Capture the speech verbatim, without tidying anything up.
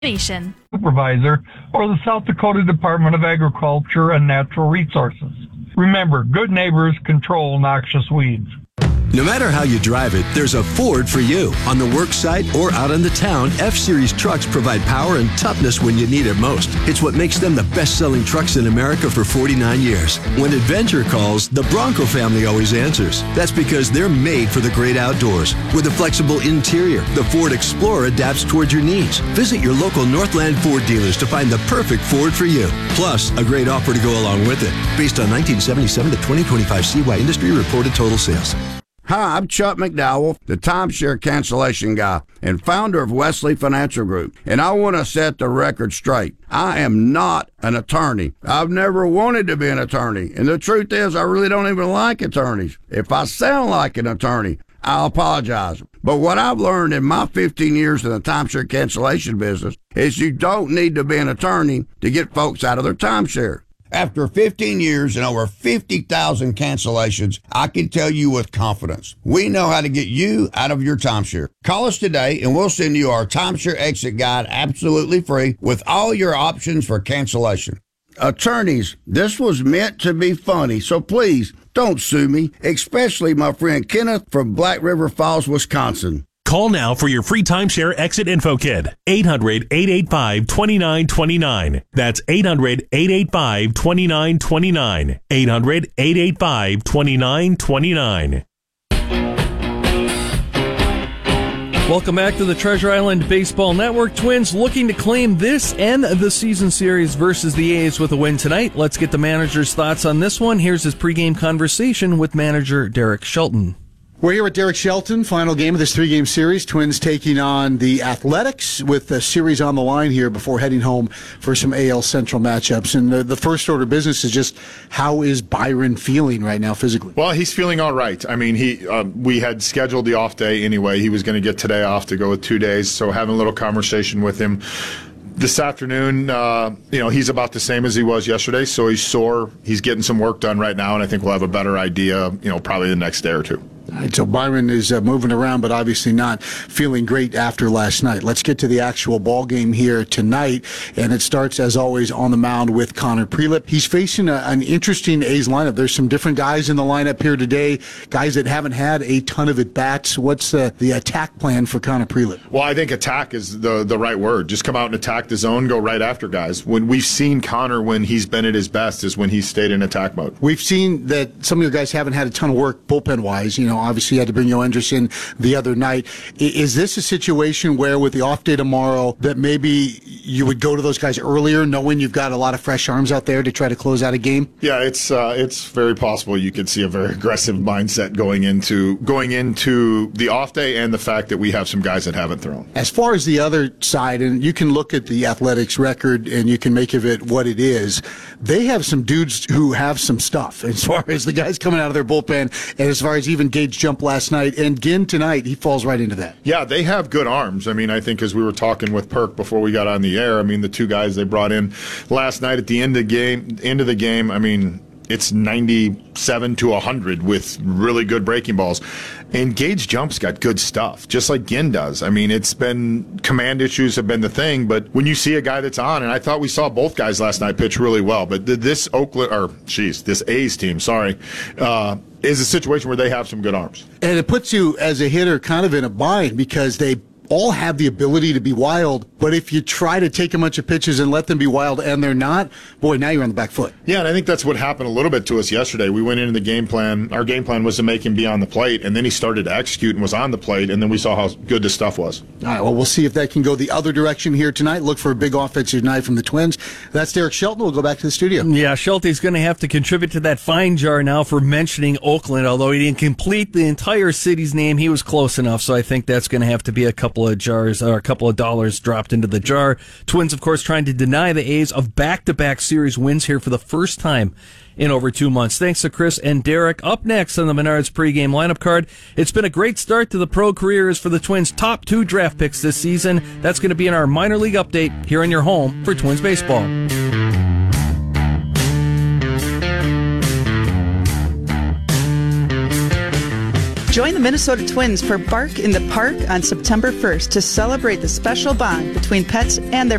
Supervisor or the South Dakota Department of Agriculture and Natural Resources. Remember, good neighbors control noxious weeds. No matter how you drive it, there's a Ford for you. On the work site or out in the town, F-Series trucks provide power and toughness when you need it most. It's what makes them the best-selling trucks in America for forty-nine years. When adventure calls, the Bronco family always answers. That's because they're made for the great outdoors. With a flexible interior, the Ford Explorer adapts towards your needs. Visit your local Northland Ford dealers to find the perfect Ford for you. Plus, a great offer to go along with it. Based on nineteen seventy-seven to twenty twenty-five C Y Industry reported total sales. Hi, I'm Chuck McDowell, the timeshare cancellation guy and founder of Wesley Financial Group, and I want to set the record straight. I am not an attorney. I've never wanted to be an attorney, and the truth is I really don't even like attorneys. If I sound like an attorney, I apologize. But what I've learned in my fifteen years in the timeshare cancellation business is you don't need to be an attorney to get folks out of their timeshare. After fifteen years and over fifty thousand cancellations, I can tell you with confidence, we know how to get you out of your timeshare. Call us today and we'll send you our timeshare exit guide absolutely free with all your options for cancellation. Attorneys, this was meant to be funny, so please don't sue me, especially my friend Kenneth from Black River Falls, Wisconsin. Call now for your free timeshare exit info kit. eight hundred, eight eight five, two nine two nine. That's eight hundred, eight eight five, two nine two nine. eight hundred, eight eight five, two nine two nine. Welcome back to the Treasure Island Baseball Network. Twins looking to claim this and the season series versus the A's with a win tonight. Let's get the manager's thoughts on this one. Here's his pregame conversation with manager Derek Shelton. We're here with Derek Shelton, final game of this three-game series. Twins taking on the Athletics with the series on the line here before heading home for some A L Central matchups. And the, the first order of business is just how is Byron feeling right now physically? Well, he's feeling all right. I mean, he uh, we had scheduled the off day anyway. He was going to get today off to go with two days, so having a little conversation with him this afternoon, uh, you know, he's about the same as he was yesterday, so he's sore. He's getting some work done right now, and I think we'll have a better idea, you know, probably the next day or two. All right, so Byron is uh, moving around, but obviously not feeling great after last night. Let's get to the actual ball game here tonight, and it starts, as always, on the mound with Connor Prelip. He's facing a, an interesting A's lineup. There's some different guys in the lineup here today, guys that haven't had a ton of at-bats. What's the, the attack plan for Connor Prelip? Well, I think attack is the, the right word. Just come out and attack the zone, go right after guys. When we've seen Connor when he's been at his best is when he's stayed in attack mode. We've seen that some of your guys haven't had a ton of work bullpen-wise. You know, obviously you had to bring Yoendris in the other night. Is this a situation where with the off day tomorrow that maybe you would go to those guys earlier knowing you've got a lot of fresh arms out there to try to close out a game? Yeah, it's uh, it's very possible you could see a very aggressive mindset going into going into the off day and the fact that we have some guys that haven't thrown. As far as the other side, and you can look at the Athletics record and you can make of it what it is, they have some dudes who have some stuff as far as the guys coming out of their bullpen and as far as even Gage Jump last night, and Ginn tonight, he falls right into that. Yeah, they have good arms. I mean, I think as we were talking with Perk before we got on the air, I mean, the two guys they brought in last night at the end of the game, end of the game, I mean, it's ninety-seven to one hundred with really good breaking balls. And Gage Jump's got good stuff, just like Ginn does. I mean, it's been command issues have been the thing, but when you see a guy that's on, and I thought we saw both guys last night pitch really well, but this Oakland, or geez, this A's team, sorry, uh, is a situation where they have some good arms. And it puts you as a hitter kind of in a bind because they all have the ability to be wild, but if you try to take a bunch of pitches and let them be wild and they're not, boy, now you're on the back foot. Yeah, and I think that's what happened a little bit to us yesterday. We went into the game plan. Our game plan was to make him be on the plate, and then he started to execute and was on the plate, and then we saw how good the stuff was. All right, well, we'll see if that can go the other direction here tonight. Look for a big offensive night from the Twins. That's Derek Shelton. We'll go back to the studio. Yeah, Shelton's going to have to contribute to that fine jar now for mentioning Oakland, although he didn't complete the entire city's name. He was close enough, so I think that's going to have to be a couple of jars, or a couple of dollars dropped into the jar. Twins, of course, trying to deny the A's of back-to-back series wins here for the first time in over two months. Thanks to Chris and Derek. Up next on the Menards pregame lineup card, it's been a great start to the pro careers for the Twins' top two draft picks this season. That's going to be in our minor league update here on your home for Twins baseball. Join the Minnesota Twins for Bark in the Park on September first to celebrate the special bond between pets and their